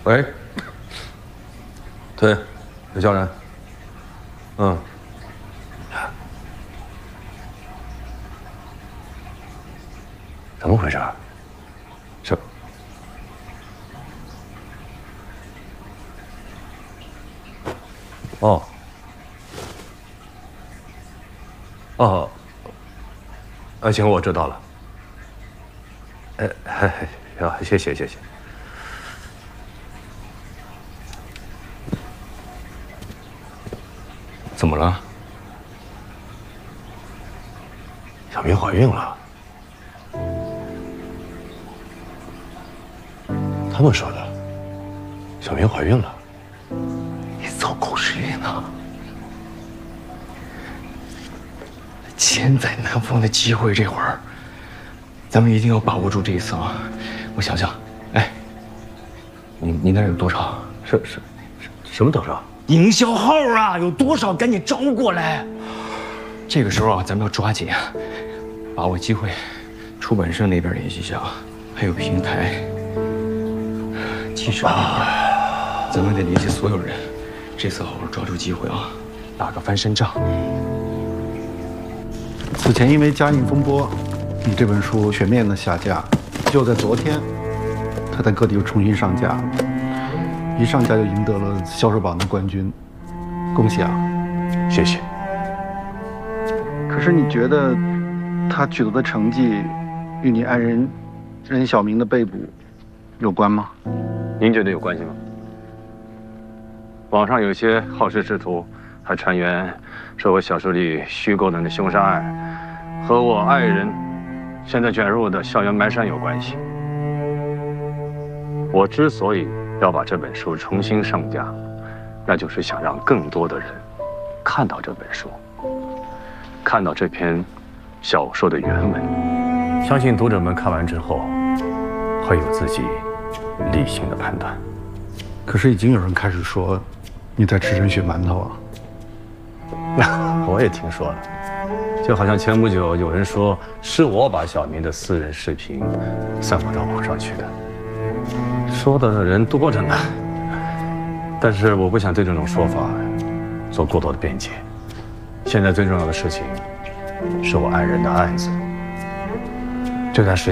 喂，对，有叫人。嗯。怎么回事？是。哦。哦。行，我知道了。谢谢。怎么了？小明怀孕了。他们说的，小明怀孕了。你造口实验呢？ 千载难逢的机会，这会儿，咱们一定要把握住这一次啊！我想想，哎，你那儿有多少？ 什么多少？ 营销号啊，有多少赶紧招过来。这个时候啊，咱们要抓紧啊，把握机会。出版社那边联系一下啊，还有平台、记者那边，咱们得联系所有人。这次好好抓住机会啊，打个翻身仗。 此前因为嘉应风波，你这本书全面的下架，就在昨天，它在各地又重新上架了，一上架就赢得了销售榜的冠军，恭喜啊！ 谢谢。 可是你觉得他取得的成绩与你爱人任小明的被捕有关吗？ 您觉得有关系吗？网上有些好事之徒还传言说我小说里虚构的那凶杀案和我爱人现在卷入的校园埋尸有关系。我之所以要把这本书重新上架，那就是想让更多的人看到这本书，看到这篇小说的原文。相信读者们看完之后会有自己理性的判断。 可是已经有人开始说你在吃人血馒头啊！我也听说了，就好像前不久有人说是我把小明的私人视频散播到网上去的，说的人多着呢。但是我不想对这种说法做过多的辩解。现在最重要的事情是我爱人的案子。这段时